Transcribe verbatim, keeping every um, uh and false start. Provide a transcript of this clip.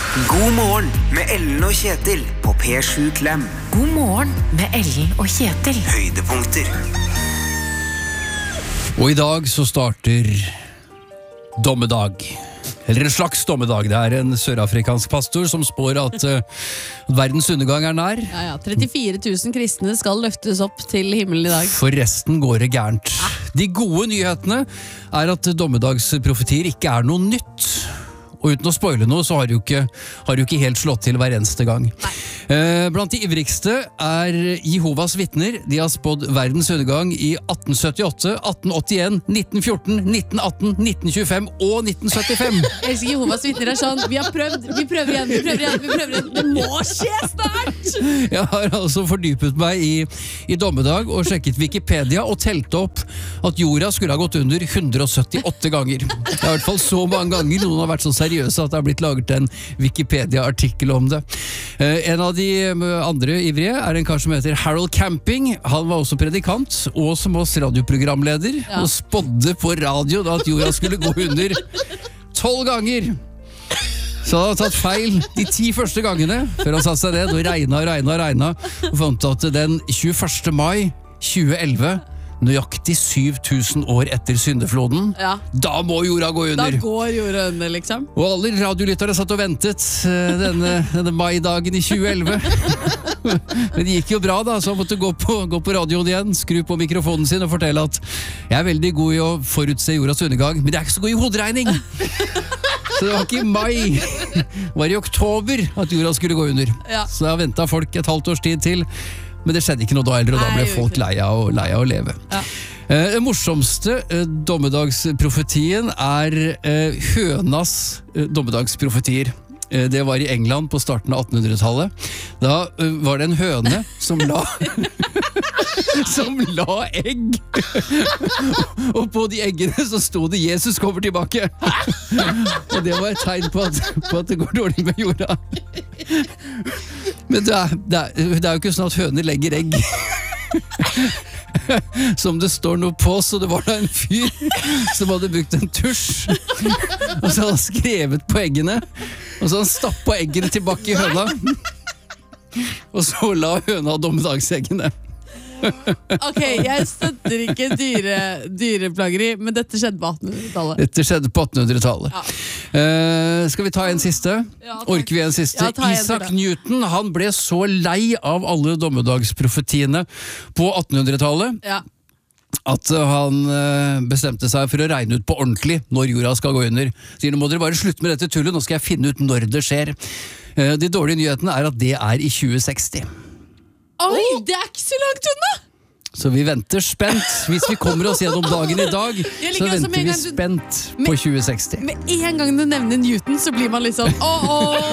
God morgen med Ellen og Kjetil på P sju Klem. God morgen med Ellen og Kjetil. Høydepunkter. Og i dag så starter dommedag. Eller en slags dommedag. Det er en sørafrikansk pastor som spår at uh, verdens undergang er nær. Ja, ja, trettifire tusen kristne skal løftes opp til himmelen i dag. For resten går det gærent. De gode nyhetene er at dommedagsprofetier ikke er noe nytt. Og uten å spoile noe, så har det jo ikke, har det jo ikke helt slått til hver eneste gang. Eh, blant de ivrigste er Jehovas vitner. De har spådd verdens undergang i atten syttiåtte, atten åttien, nitten fjorten, nitten atten, nitten tjuefem og nitten syttifem. Jeg elsker Jehovas vitner er sånn, vi har prøvd, vi prøver igjen, vi prøver igjen, vi prøver igjen. Det må skje snart! Jeg har altså fordypet meg i, i dommedag og sjekket Wikipedia og telt opp at jorda skulle ha gått under hundre og syttiåtte ganger. Det er i hvert fall så mange ganger noen har vært så seriøse at det har blitt laget en Wikipedia-artikkel om det. Eh, en av de andre ivrige er en kar som heter Harold Camping. Han var også predikant og som oss radioprogramleder, ja. Og spådde på radio da at jorda skulle gå under tolv ganger. Så han hadde tatt feil de ti første gangene før han satte seg ned og regna og regna og regna og fant at den tjueførste mai tjueelleve, nøyaktig syv tusen år etter syndefloden, ja. Da må jorda gå under. Da går jorda under, liksom. Og alle radiolyttere satt og ventet uh, denne, denne maidagen i tjueelleve. Men det gikk jo bra da, så han måtte gå på, gå på radioen igjen, skru på mikrofonen sin og fortelle at jeg er veldig god i å forutse jordas undergang, men jeg er ikke så god i hoderegning. Så det var ikke i mai, det var i oktober at jorda skulle gå under. Ja. Så da ventet folk et halvt års tid til. Men det skjedde ikke noe da heller, og da ble folk lei av å leve. Ja. Eh, den morsomste eh, dommedagsprofetien er eh, hønas eh, dommedagsprofetier. Eh, det var i England på starten av attenhundretallet. Da eh, var det en høne som la... som la egg. Og på de eggene så stod det Jesus kommer tilbake. Og det var et tegn på at, på at det går dårlig med jorda. Men det er, det, er, det er jo ikke sånn at høner legger egg som det står noe på. Så det var da en fyr som hadde brukt en tusj og så hadde han skrevet på eggene, og så hadde han stappet eggene tilbake i høna, og så la høna dommedagseggene. Ok, jeg støtter ikke dyre, dyreplageri, men dette skjedde på attenhundretallet. Dette skjedde på attenhundretallet. Ja. Uh, skal vi ta en siste? Ja, Orker vi en siste? Ja, Isaac Newton, han ble så lei av alle dommedagsprofetiene på attenhundretallet. Ja. At han bestemte seg for å regne ut på ordentlig når jorda skal gå under. Så nå må dere bare slutte med dette tullet, nå skal jeg finne ut når det skjer. De dårlige nyhetene er at det er i tjue seksti. Oi, det er ikke så langt unna! Så vi venter spent. Hvis vi kommer oss gjennom dagen i dag, så venter vi spent på tjue seksti. Med en gang du nevner Newton, så blir man litt sånn åh, åh.